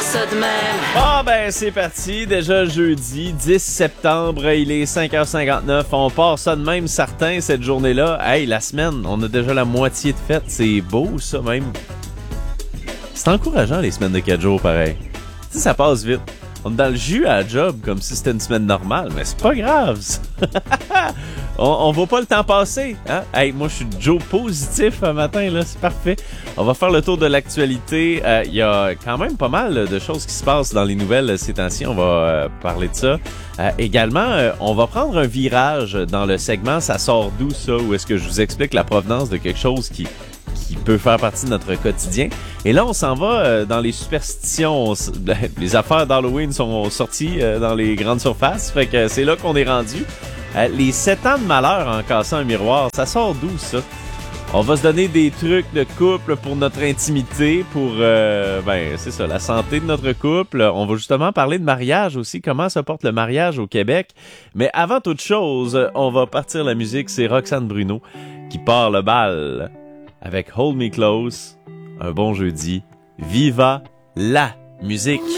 ça de même. Ah ben c'est parti, déjà jeudi 10 septembre, il est 5h59, on part ça de même certain cette journée-là. Hey, la semaine, on a déjà la moitié de fête, c'est beau ça même. C'est encourageant les semaines de 4 jours pareil. Tu sais, ça passe vite. On est dans le jus à la job comme si c'était une semaine normale, mais c'est pas grave ça. on voit pas le temps passer, hein? Hey, moi je suis Joe positif un matin là, c'est parfait. On va faire le tour de l'actualité. Il y a quand même pas mal de choses qui se passent dans les nouvelles ces temps-ci. On va parler de ça. Également, on va prendre un virage dans le segment Ça sort d'où ça, où est-ce que je vous explique la provenance de quelque chose qui peut faire partie de notre quotidien. Et là, on s'en va dans les superstitions. Les affaires d'Halloween sont sorties dans les grandes surfaces, fait que c'est là qu'on est rendu. Les 7 ans de malheur en cassant un miroir, ça sort d'où ça? On va se donner des trucs de couple pour notre intimité, pour c'est ça, la santé de notre couple. On va justement parler de mariage aussi, comment se porte le mariage au Québec. Mais avant toute chose, on va partir la musique, c'est Roxane Bruno qui part le bal avec Hold Me Close. Un bon jeudi. Viva la musique!